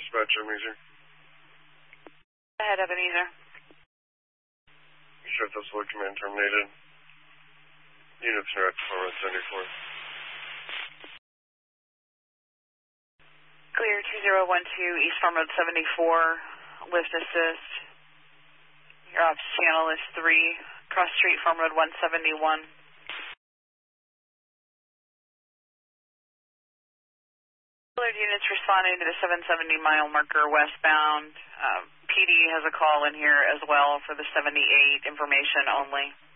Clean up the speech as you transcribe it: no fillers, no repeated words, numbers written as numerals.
dispatch Ebenezer. Go ahead, Ebenezer. Shift Escort Command terminated. Units are at Farm Road 74. Clear 2012 East Farm Road 74, lift assist. Your ops channel is 3, cross street Farm Road 171. Alert units responding to the 770 mile marker westbound. PD has a call in here as well for the 78, information only.